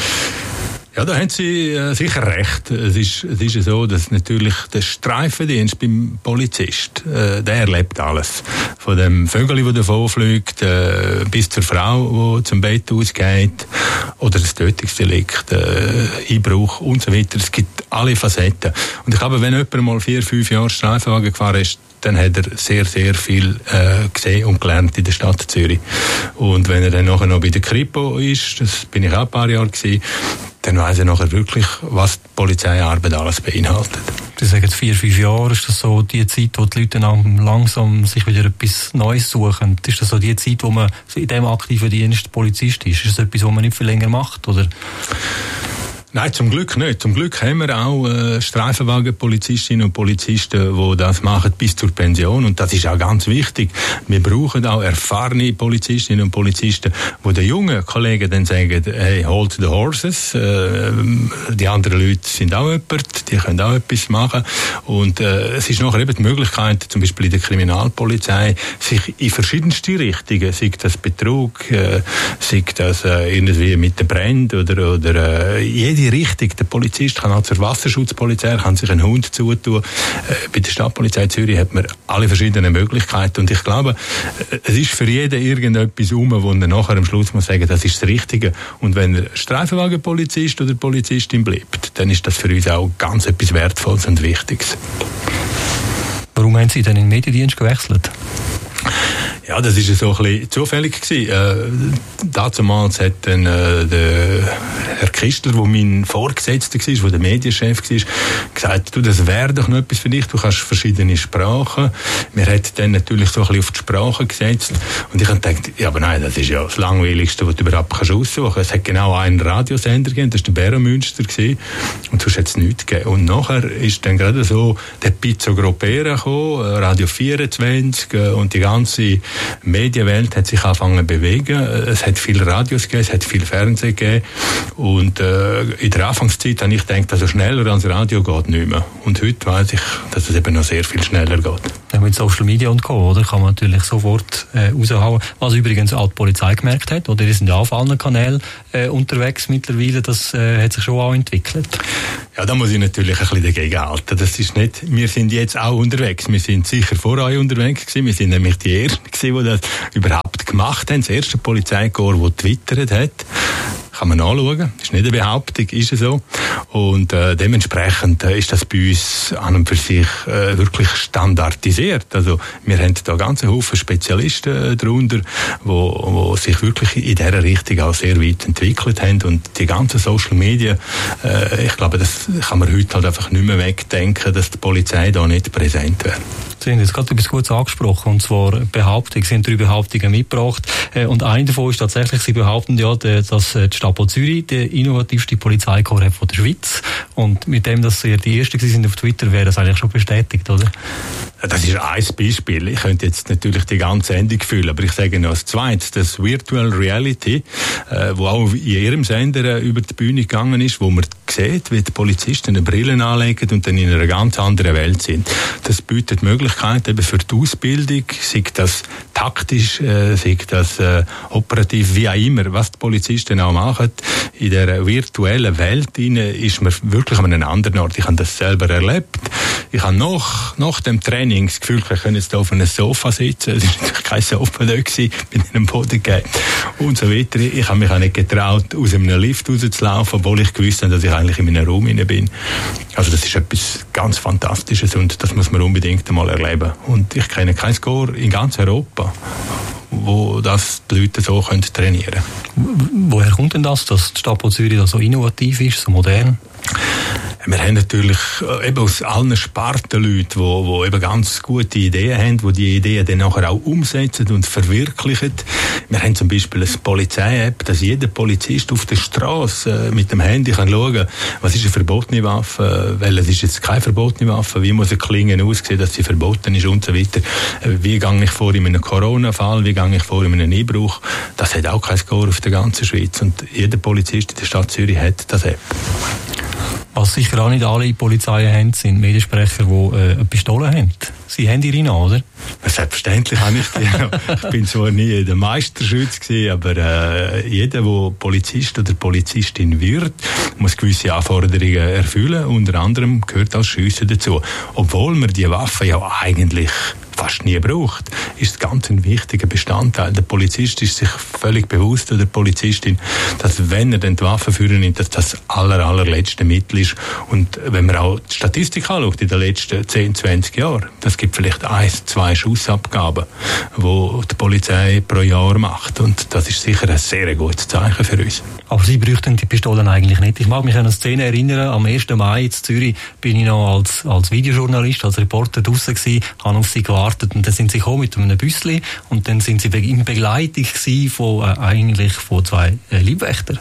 Ja, da haben Sie äh, sicher recht. Es ist, es ist so, dass natürlich der Streifendienst beim Polizist, äh, der erlebt alles. Von dem Vögel, das davonfliegt, äh, bis zur Frau, die zum Bett ausgeht, oder das Tötungsdelikt, äh, Einbruch und so weiter. Es gibt alle Facetten. Und ich glaube, wenn jemand mal vier, fünf Jahre Streifenwagen gefahren ist, dann hat er sehr, sehr viel äh, gesehen und gelernt in der Stadt Zürich. Und wenn er dann nachher noch bei der Kripo ist, das bin ich auch ein paar Jahre gewesen, dann weiss er nachher wirklich, was die Polizeiarbeit alles beinhaltet. Sie sagen jetzt vier, fünf Jahre, ist das so die Zeit, wo die Leute dann langsam sich wieder etwas Neues suchen? Ist das so die Zeit, wo man in diesem aktiven Dienst Polizist ist? Ist das etwas, was man nicht viel länger macht, oder? Nein, zum Glück nicht. Zum Glück haben wir auch äh, Streifenwagenpolizistinnen und Polizisten, die das machen bis zur Pension. Und das ist auch ganz wichtig. Wir brauchen auch erfahrene Polizistinnen und Polizisten, die den jungen Kollegen dann sagen, hey, hold the horses. Äh, die anderen Leute sind auch jemand, die können auch etwas machen. Und äh, es ist nachher eben die Möglichkeit, zum Beispiel in der Kriminalpolizei, sich in verschiedenste Richtungen, sei das Betrug, äh, sei das äh, irgendwie mit den Bränden oder, oder äh, jede Richtung. Der Polizist kann auch zur Wasserschutzpolizei, kann sich einen Hund zutun. Äh, bei der Stadtpolizei Zürich hat man alle verschiedenen Möglichkeiten, und ich glaube, äh, es ist für jeden irgendetwas um, wo er nachher am Schluss muss sagen, das ist das Richtige. Und wenn er Streifenwagenpolizist oder Polizistin bleibt, dann ist das für uns auch ganz etwas Wertvolles und Wichtiges. Warum haben Sie denn in den Mediendienst gewechselt? Ja, das ist so ein bisschen zufällig gewesen. Äh, damals hat dann äh, der Herr Kistler, der mein Vorgesetzter war, der der Medienchef war, gesagt, du, das wäre doch noch etwas für dich, du kannst verschiedene Sprachen. Wir haben dann natürlich so ein bisschen auf die Sprache gesetzt, und ich habe gedacht, ja, aber nein, das ist ja das Langweiligste, was du überhaupt kannst aussuchen kannst. Es hat genau einen Radiosender gegeben, das war der Beromünster gewesen, und sonst hat es nichts gegeben. Und nachher ist dann gerade so der Pizzo Gropera gekommen, Radio vierundzwanzig, und die ganze Medienwelt hat sich angefangen zu bewegen. Es hat viele Radios gegeben, es hat viel Fernsehen gegeben. Und äh, in der Anfangszeit habe ich gedacht, also schneller als Radio geht nicht mehr. Und heute weiss ich, dass es eben noch sehr viel schneller geht. Ja, mit Social Media und Co., oder? Kann man natürlich sofort äh, raushauen. Was übrigens auch die Polizei gemerkt hat, oder? Die sind ja auf allen Kanälen äh, unterwegs mittlerweile. Das äh, hat sich schon auch entwickelt. Ja, da muss ich natürlich ein bisschen dagegen halten. Das ist nicht, wir sind jetzt auch unterwegs. Wir sind sicher vor euch unterwegs gewesen. Wir sind nämlich die Ersten gewesen, die das überhaupt gemacht haben. Das erste Polizeikorps, das twittert hat. Kann man nachschauen. Das ist nicht eine Behauptung, ist es so. Und äh, dementsprechend äh, ist das bei uns an und für sich äh, wirklich standardisiert. Also wir haben da ganze Haufen Spezialisten äh, darunter, wo, wo sich wirklich in dieser Richtung auch sehr weit entwickelt haben. Und die ganzen Social Media, äh, ich glaube, das kann man heute halt einfach nicht mehr wegdenken, dass die Polizei da nicht präsent wäre. Sie haben jetzt gerade etwas Gutes angesprochen, und zwar Behauptungen. Sie haben drei Behauptungen mitgebracht. Und eine davon ist tatsächlich, Sie behaupten ja, dass die Stapo Zürich der innovativste Polizeikorps hat von der Schweiz. Und mit dem, dass Sie die Ersten sind auf Twitter, wäre das eigentlich schon bestätigt, oder? Das ist ein Beispiel. Ich könnte jetzt natürlich die ganze Sendung füllen, aber ich sage noch als zweites, das Virtual Reality, äh, wo auch in Ihrem Sender über die Bühne gegangen ist, wo man sieht, wie die Polizisten eine Brille anlegen und dann in einer ganz anderen Welt sind. Das bietet Möglichkeiten eben für die Ausbildung, sei das taktisch, äh, sei das äh, operativ, wie auch immer, was die Polizisten auch machen. In der virtuellen Welt ist man wirklich an einem anderen Ort. Ich habe das selber erlebt. Ich habe nach, nach dem Training das Gefühl, ich könnte jetzt hier auf einem Sofa sitzen. Es war natürlich kein Sofa da gewesen, bin in einem Boden gegeben und so weiter. Ich habe mich auch nicht getraut, aus einem Lift rauszulaufen, obwohl ich gewusst habe, dass ich eigentlich in meinem Raum hinein bin. Also das ist etwas ganz Fantastisches und das muss man unbedingt einmal erleben. Und ich kenne kein Score in ganz Europa, wo das die Leute so können trainieren können. Woher kommt denn das, dass die Stapo Zürich da so innovativ ist, so modern? Wir haben natürlich eben aus allen Sparten Leute, die, die eben ganz gute Ideen haben, die die Ideen dann nachher auch umsetzen und verwirklichen. Wir haben zum Beispiel eine Polizei-App, dass jeder Polizist auf der Straße mit dem Handy kann schauen, was ist eine verbotene Waffe, welches ist jetzt keine verbotene Waffe, wie muss eine Klinge aussehen, dass sie verboten ist und so weiter. Wie gehe ich vor in einem Corona-Fall, wie gehe ich vor in einem Einbruch. Das hat auch kein Score auf der ganzen Schweiz und jeder Polizist in der Stadt Zürich hat das App. Was sicher auch nicht alle Polizeien haben, sind Mediensprecher, die äh, eine Pistole haben. Sie haben ihre noch, oder? Selbstverständlich habe ich die. Ich bin zwar nie der Meisterschütze gewesen, aber äh, jeder, der Polizist oder Polizistin wird, muss gewisse Anforderungen erfüllen. Unter anderem gehört auch Schiessen dazu. Obwohl man die Waffe ja eigentlich fast nie braucht, ist ganz ein wichtiger Bestandteil. Der Polizist ist sich völlig bewusst, oder die Polizistin, dass wenn er den die Waffe führen nimmt, dass das aller, allerletzte Mittel ist. Und wenn man auch die Statistik anschaut, in den letzten zehn, zwanzig Jahren, das gibt vielleicht ein, zwei Schussabgaben, die die Polizei pro Jahr macht. Und das ist sicher ein sehr gutes Zeichen für uns. Aber Sie bräuchten die Pistolen eigentlich nicht. Ich mag mich an eine Szene erinnern, am ersten Mai in Zürich bin ich noch als, als Videojournalist, als Reporter draussen gewesen, habe auf Sie gewartet und dann sind Sie gekommen mit einem Büssli und dann sind Sie in Begleitung von, äh, eigentlich von zwei äh, Leibwächtern.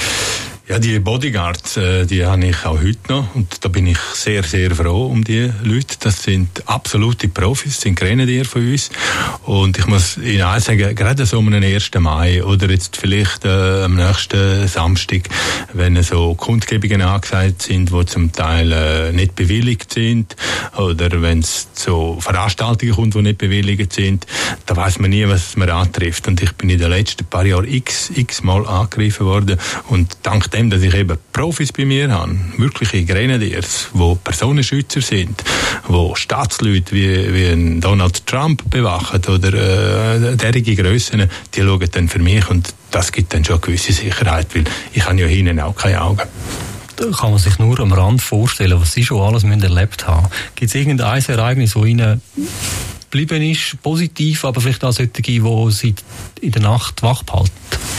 Ja, die Bodyguards, äh, die habe ich auch heute noch und da bin ich sehr, sehr froh um die Leute. Das sind absolute Profis, sind Grenadier von uns und ich muss Ihnen auch sagen, gerade so um den ersten Mai oder jetzt vielleicht äh, am nächsten Samstag, wenn so Kundgebungen angesagt sind, die zum Teil äh, nicht bewilligt sind oder wenn es zu Veranstaltungen kommt, die nicht bewilligt sind, da weiß man nie, was man antrifft. Und ich bin in den letzten paar Jahren x, x Mal angegriffen worden und dank dem, dass ich eben Profis bei mir habe, wirkliche Grenadiers, die Personenschützer sind, die Staatsleute wie, wie ein Donald Trump bewachen oder äh, derige Grössen, die schauen dann für mich und das gibt dann schon eine gewisse Sicherheit, weil ich habe ja hinten auch keine Augen. Da kann man sich nur am Rand vorstellen, was Sie schon alles erlebt haben. Gibt es irgendein Ereignis, das Ihnen geblieben ist, positiv, aber vielleicht auch solche, die Sie in der Nacht wach behalten?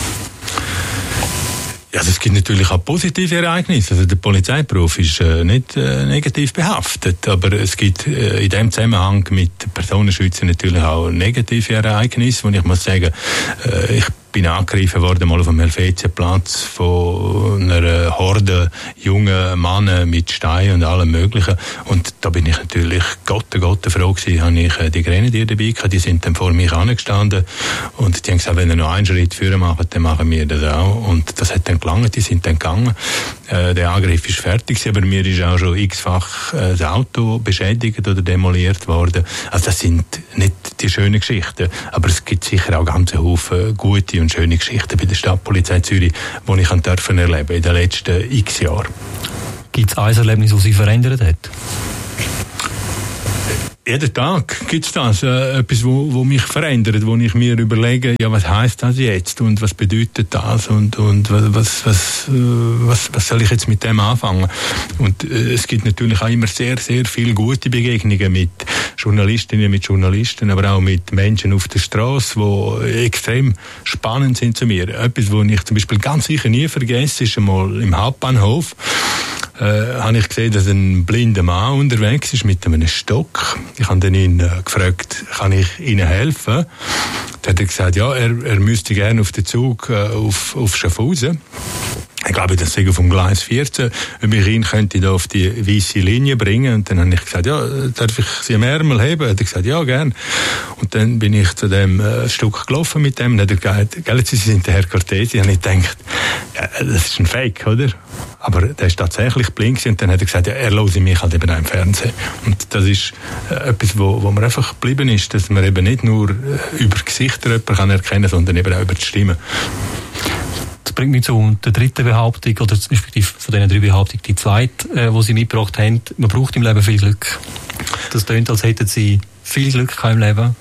Ja, es gibt natürlich auch positive Ereignisse. Also der Polizeiberuf ist äh, nicht äh, negativ behaftet, aber es gibt äh, in dem Zusammenhang mit Personenschützen natürlich auch negative Ereignisse, wo ich muss sagen, äh, ich bin angegriffen worden, mal auf dem Helvetiaplatz von einer Horde junger Männer mit Steinen und allem Möglichen. Und da bin ich natürlich Gott, Gott froh gewesen, habe ich die Grenadier dabei gehabt, die sind dann vor mich angestanden und die haben gesagt, wenn ihr noch einen Schritt führen macht, dann machen wir das auch. Und das hat dann gelangt, die sind dann gegangen. Äh, der Angriff ist fertig, aber mir ist auch schon x-fach äh, das Auto beschädigt oder demoliert worden. Also das sind nicht die schönen Geschichten, aber es gibt sicher auch ganz Haufen gute und schöne Geschichten bei der Stadtpolizei Zürich, die ich dürfen erleben in den letzten x Jahren. Gibt es ein Erlebnis, das sich verändert hat? Jeden Tag gibt es das, äh, etwas, wo, wo mich verändert, wo ich mir überlege, ja, was heisst das jetzt und was bedeutet das und, und was, was, äh, was, was soll ich jetzt mit dem anfangen? Und äh, es gibt natürlich auch immer sehr, sehr viele gute Begegnungen mit Journalistinnen, mit Journalisten, aber auch mit Menschen auf der Straße, die extrem spannend sind zu mir. Etwas, was ich zum Beispiel ganz sicher nie vergesse, ist einmal im Hauptbahnhof, Äh, habe ich gesehen, dass ein blinder Mann unterwegs ist mit einem Stock. Ich habe dann ihn äh, gefragt, kann ich Ihnen helfen? Dann hat er gesagt, ja, er, er müsste gerne auf den Zug äh, auf, auf Schaffhausen. Ich glaube, das sei auf dem Gleis vierzehn. Ob ich ihn könnte da auf die weisse Linie bringen. Und dann habe ich gesagt, ja, darf ich Sie am Ärmel heben? Er hat gesagt, ja, gern. Und dann bin ich zu dem äh, Stück gelaufen mit dem. Und dann hat er gesagt, gell, Sie sind der Herr Cortesi. Und ich gedacht, ja, das ist ein Fake, oder? Aber der ist tatsächlich blind gewesen. Und dann hat er gesagt, ja, er höre mich halt eben auch im Fernsehen. Und das ist äh, etwas, wo, wo mir einfach geblieben ist, dass man eben nicht nur äh, über Gesichter jemanden kann erkennen, sondern eben auch über die Stimme. Das bringt mich zu der dritten Behauptung, oder respektive von diesen drei Behauptungen die zweite, äh, die Sie mitgebracht haben. Man braucht im Leben viel Glück. Das klingt, als hätten Sie viel Glück im Leben.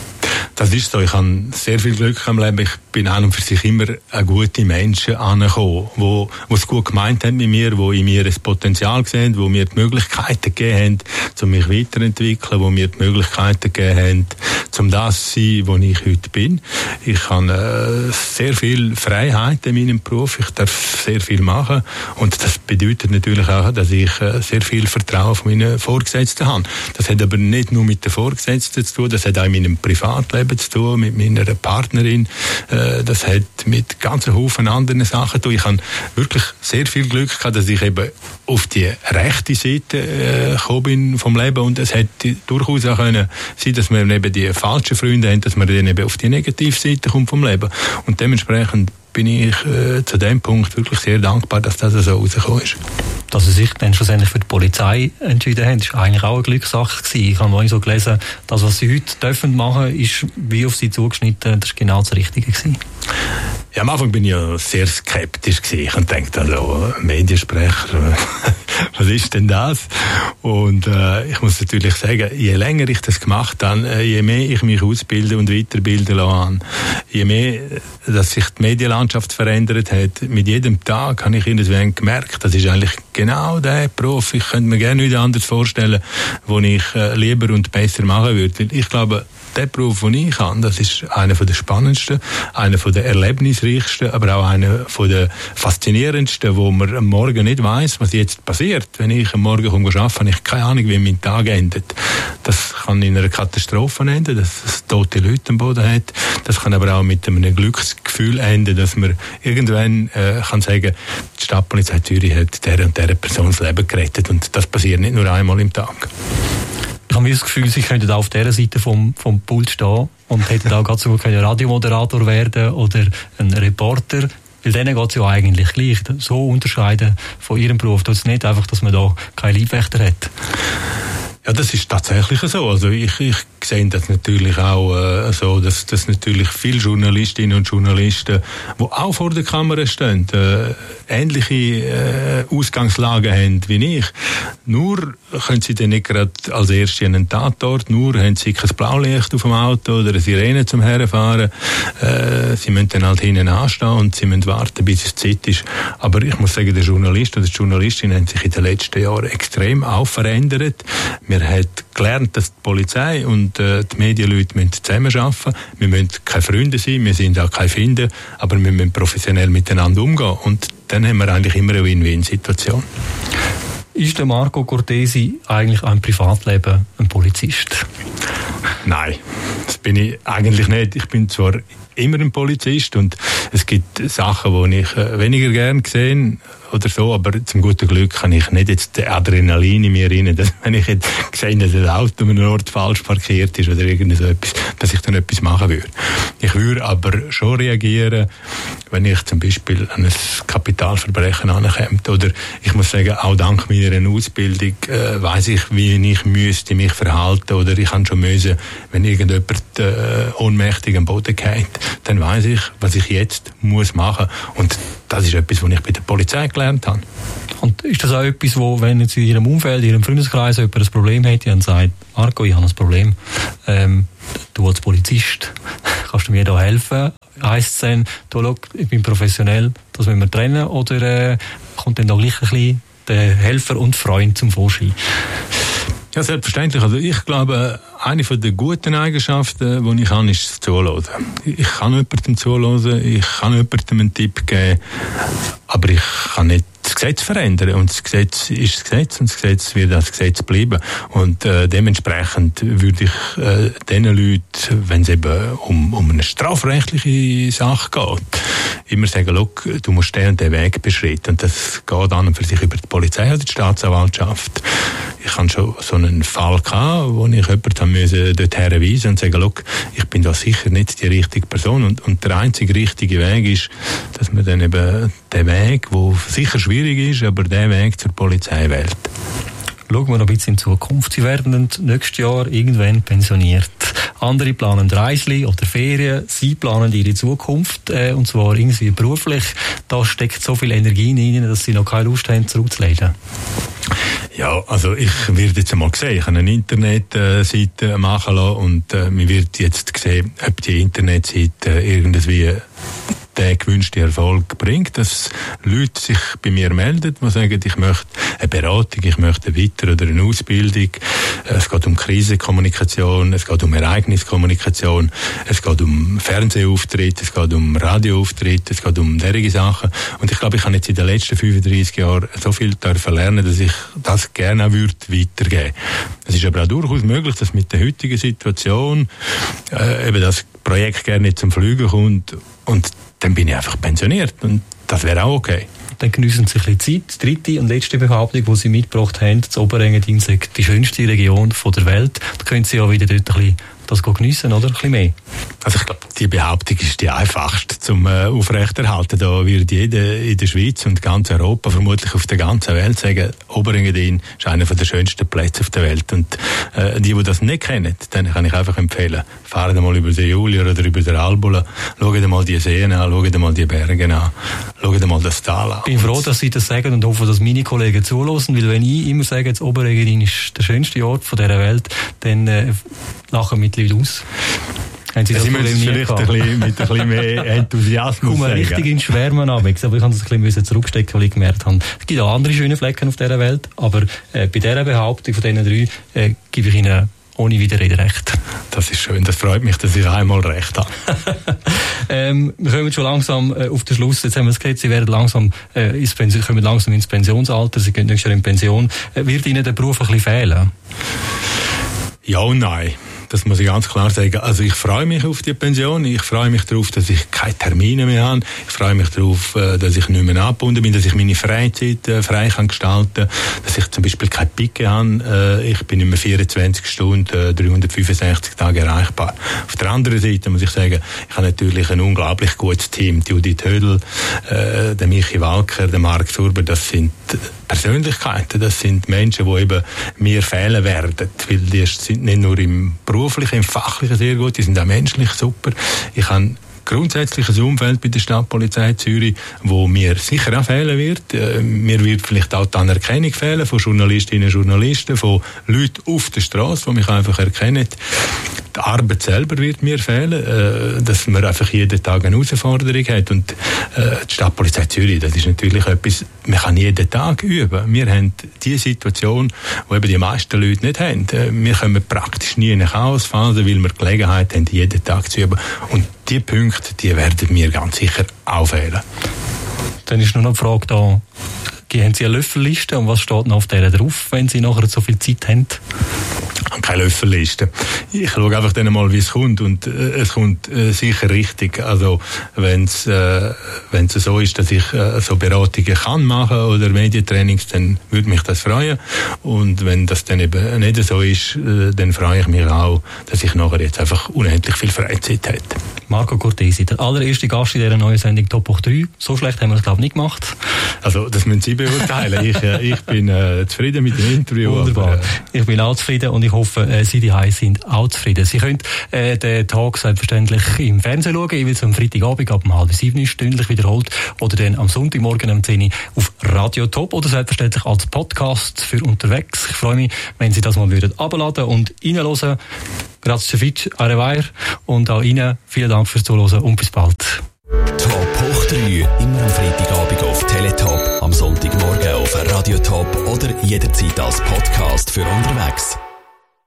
Das ist so. Ich habe sehr viel Glück im Leben. Ich bin an und für sich immer an gute Menschen angekommen, die es gut gemeint haben mit mir, die in mir ein Potenzial sehen, die mir die Möglichkeiten gegeben haben, um mich weiterzuentwickeln, die mir die Möglichkeiten gegeben haben, um das zu sein, wo ich heute bin. Ich habe äh, sehr viel Freiheit in meinem Beruf. Ich darf sehr viel machen. Und das bedeutet natürlich auch, dass ich äh, sehr viel Vertrauen von meinen Vorgesetzten habe. Das hat aber nicht nur mit den Vorgesetzten zu tun, das hat auch in meinem Privatleben zu tun, mit meiner Partnerin. Äh, das hat mit ganzen Haufen anderen Sachen zu tun. Ich habe wirklich sehr viel Glück gehabt, dass ich eben auf die rechte Seite äh, gekommen bin vom Leben. Und es hätte durchaus auch können sein, dass man eben die falschen Freunde haben, dass man dann eben auf die Negativseite kommt vom Leben. Und dementsprechend bin ich äh, zu dem Punkt wirklich sehr dankbar, dass das so rausgekommen ist. Dass Sie sich dann schlussendlich für die Polizei entschieden haben, ist eigentlich auch eine Glückssache gewesen. Ich habe mal so gelesen, das, was Sie heute dürfen machen, ist wie auf Sie zugeschnitten. Das ist genau das Richtige gewesen. Ja, am Anfang bin ich ja sehr skeptisch gewesen. Ich dachte, also, Mediensprecher, was ist denn das? Und äh, ich muss natürlich sagen, je länger ich das gemacht habe, je mehr ich mich ausbilden und weiterbilden lasse, je mehr, dass sich die Medienlandschaft verändert hat, mit jedem Tag habe ich irgendwann gemerkt, das ist eigentlich genau der Beruf. Ich könnte mir gerne nichts anderes vorstellen, den ich äh, lieber und besser machen würde. Weil ich glaube, der Beruf, den ich habe, das ist einer der spannendsten, einer der erlebnisreichsten, aber auch einer der faszinierendsten, wo man am Morgen nicht weiss, was jetzt passiert. Wenn ich am Morgen komme arbeiten, habe ich keine Ahnung, wie mein Tag endet. Das kann in einer Katastrophe enden, dass es tote Leute am Boden hat. Das kann aber auch mit einem Glücksgefühl enden, dass man irgendwann äh, kann sagen, die Stadtpolizei Zürich hat der und der Person das Leben gerettet. Und das passiert nicht nur einmal im Tag. Ich habe das Gefühl, Sie könnten auf dieser Seite vom, vom Pult stehen und hätten auch ganz so gut können Radiomoderator werden oder ein Reporter. Weil denen geht es ja eigentlich gleich. So unterscheiden von Ihrem Beruf. Das ist nicht einfach, dass man da keine Leibwächter hat. Ja, das ist tatsächlich so. Also ich, ich sehe das natürlich auch äh, so, dass, dass natürlich viele Journalistinnen und Journalisten, die auch vor der Kamera stehen, äh, ähnliche äh, Ausgangslagen haben wie ich. Nur können sie dann nicht gerade als Erste an einen Tatort, nur haben sie kein Blaulicht auf dem Auto oder eine Sirene zum Herfahren. Äh, sie müssen dann halt hinten anstehen und sie müssen warten, bis es Zeit ist. Aber ich muss sagen, der Journalist oder die Journalistin haben sich in den letzten Jahren extrem auch verändert. Wir haben gelernt, dass die Polizei und äh, die Medienleute müssen zusammenarbeiten. Wir müssen keine Freunde sein, wir sind auch keine Feinde, aber wir müssen professionell miteinander umgehen. Und dann haben wir eigentlich immer eine Win-Win-Situation. Ist der Marco Cortesi eigentlich im Privatleben ein Polizist? Nein, das bin ich eigentlich nicht. Ich bin zwar immer ein Polizist und es gibt Sachen, die ich weniger gern gesehen oder so, aber zum guten Glück kann ich nicht jetzt den Adrenalin in mir rein, dass wenn ich jetzt sehe, dass das Auto an einem Ort falsch parkiert ist oder irgend so etwas, dass ich dann etwas machen würde. Ich würde aber schon reagieren, wenn ich zum Beispiel an ein Kapitalverbrechen ankomme. Oder ich muss sagen, auch dank meiner Ausbildung äh, weiss ich, wie ich müsste mich verhalten, oder ich kann schon müssen, wenn irgendjemand äh, ohnmächtig am Boden geht, dann weiss ich, was ich jetzt muss machen. Und das ist etwas, was ich bei der Polizei gelernt habe. Und ist das auch etwas, wo, wenn jetzt in Ihrem Umfeld, in Ihrem Freundeskreis jemand ein Problem hätte und sagt, Marco, ich habe ein Problem, ähm, du als Polizist, kannst du mir da helfen? Heisst es dann, du, schau, ich bin professionell, das müssen wir trennen, oder äh, kommt dann da gleich ein bisschen der Helfer und Freund zum Vorschein? Ja, selbstverständlich. Also ich glaube, eine der guten Eigenschaften, die ich habe, ist das Zuhören. Ich kann jemandem zuhören, ich kann jemandem einen Tipp geben, aber ich kann nicht das Gesetz verändern. Und das Gesetz ist das Gesetz und das Gesetz wird das Gesetz bleiben. Und äh, dementsprechend würde ich äh, den Leuten, wenn es eben um, um eine strafrechtliche Sache geht, immer sagen, look, du musst den und den Weg beschreiten. Und das geht an und für sich über die Polizei oder die Staatsanwaltschaft. Ich hatte schon so einen Fall gehabt, wo ich jemanden musste dort herweisen und sagen, look, ich bin da sicher nicht die richtige Person. Und, und der einzige richtige Weg ist, dass man dann eben den Weg, der sicher schwierig ist, aber den Weg zur Polizei wählt. Schauen wir noch ein bisschen in die Zukunft. Sie werden nächstes Jahr irgendwann pensioniert. Andere planen Reisli oder Ferien. Sie planen ihre Zukunft, äh, und zwar irgendwie beruflich. Da steckt so viel Energie in Ihnen, dass Sie noch keine Lust haben, zurückzulegen. Ja, also ich werde jetzt einmal sehen. Ich habe eine Internetseite machen lassen und äh, mir wird jetzt sehen, ob die Internetseite irgendwie den gewünschten Erfolg bringt, dass Leute sich bei mir melden, die sagen, ich möchte eine Beratung, ich möchte eine Weiter- oder eine Ausbildung. Es geht um Krisenkommunikation, es geht um Ereigniskommunikation, es geht um Fernsehauftritte, es geht um Radioauftritte, es geht um derige Sachen. Und ich glaube, ich habe jetzt in den letzten fünfunddreissig Jahren so viel dürfen lernen, dass ich das gerne auch würde weitergeben. Es ist aber auch durchaus möglich, dass mit der heutigen Situation äh, eben das Projekt gerne nicht zum Fliegen kommt und dann bin ich einfach pensioniert und das wäre auch okay. Dann geniessen Sie ein bisschen Zeit. Die dritte und letzte Behauptung, die Sie mitgebracht haben, das Oberengadin ist die schönste Region der Welt. Da können Sie ja wieder dort ein bisschen das geniessen, oder? Ein bisschen mehr. Also ich glaube, die Behauptung ist die einfachste zum äh, Aufrechterhalten. Da wird jeder in der Schweiz und ganz Europa, vermutlich auf der ganzen Welt, sagen, Oberengadin ist einer der schönsten Plätze auf der Welt. Und äh, die, die das nicht kennen, dann kann ich einfach empfehlen, fahren mal über den Julier oder über den Albula, schauen mal die Seen an, schauen mal die Berge an, schauen mal das Tal an. Ich bin froh, dass Sie das sagen und hoffe, dass meine Kollegen zulassen, weil wenn ich immer sage, das Oberengadin ist der schönste Ort dieser Welt, dann äh, lachen mit aus. Haben Sie das Sie müssen vielleicht ein bisschen, mit ein bisschen mehr Enthusiasmus sagen. Ich richtig ins Schwärmen an, aber ich kann das ein bisschen zurückstecken, weil ich gemerkt habe, es gibt auch andere schöne Flecken auf dieser Welt, aber äh, bei dieser Behauptung von diesen drei äh, gebe ich Ihnen ohne Widerrede recht. Das ist schön, das freut mich, dass ich einmal recht habe. ähm, wir kommen schon langsam äh, auf den Schluss. Jetzt haben wir es gesagt, Sie werden langsam, äh, ins Pension, kommen langsam ins Pensionsalter, Sie gehen nächstes Jahr in Pension. Äh, wird Ihnen der Beruf ein bisschen fehlen? Ja und nein. Das muss ich ganz klar sagen. Also ich freue mich auf die Pension. Ich freue mich darauf, dass ich keine Termine mehr habe. Ich freue mich darauf, dass ich nicht mehr angebunden bin, dass ich meine Freizeit frei kann gestalten, dass ich zum Beispiel keine Picke habe. Ich bin nicht mehr vierundzwanzig Stunden, dreihundertfünfundsechzig Tage erreichbar. Auf der anderen Seite muss ich sagen, ich habe natürlich ein unglaublich gutes Team. Die Judith Hödel, der Michi Walker, der Marc Surber, das sind Persönlichkeiten, das sind Menschen, die eben mir fehlen werden, weil die sind nicht nur im beruflichen, im fachlichen sehr gut, die sind auch menschlich super. Ich habe grundsätzlich ein Umfeld bei der Stadtpolizei Zürich, wo mir sicher auch fehlen wird. Äh, mir wird vielleicht auch die Anerkennung fehlen von Journalistinnen und Journalisten, von Leuten auf der Straße, die mich einfach erkennen. Die Arbeit selber wird mir fehlen, äh, dass man einfach jeden Tag eine Herausforderung hat. Und äh, die Stadtpolizei Zürich, das ist natürlich etwas, man kann jeden Tag üben. Wir haben die Situation, die eben die meisten Leute nicht haben. Äh, wir kommen praktisch nie in eine Chaosphase, weil wir Gelegenheit haben, jeden Tag zu üben. Und die Punkte, die werden mir ganz sicher auch fehlen. Dann ist nur noch die Frage da, haben Sie eine Löffelliste und was steht noch auf der drauf, wenn Sie nachher so viel Zeit haben? habe keine Löffelliste. Ich schaue einfach dann mal, wie es kommt, und äh, es kommt äh, sicher richtig. Also wenn es äh, wenn es so ist, dass ich äh, so Beratungen kann machen oder Medientrainings, dann würde mich das freuen. Und wenn das dann eben nicht so ist, äh, dann freue ich mich auch, dass ich nachher jetzt einfach unendlich viel Freizeit hätte. Marco Cortesi, der allererste Gast in dieser neuen Sendung Top hoch drei. So schlecht haben wir es, glaube ich, nicht gemacht. Also das müssen Sie beurteilen. ich, äh, ich bin äh, zufrieden mit dem Interview. Wunderbar. Aber, äh, ich bin auch zufrieden und ich hoffe, äh, Sie die Hause sind auch zufrieden. Sie können äh, den Talk selbstverständlich im Fernsehen schauen, jeweils am Freitagabend ab um halb sieben stündlich wiederholt, oder dann am Sonntagmorgen um zehn Uhr auf Radio Top, oder selbstverständlich als Podcast für unterwegs. Ich freue mich, wenn Sie das mal würden abladen und reinhören. Grazie Fitch, au revoir, und auch Ihnen vielen Dank fürs Zuhören und bis bald. Top hoch drei, immer am Freitagabend auf Teletop, am Sonntagmorgen auf Radio Top oder jederzeit als Podcast für unterwegs.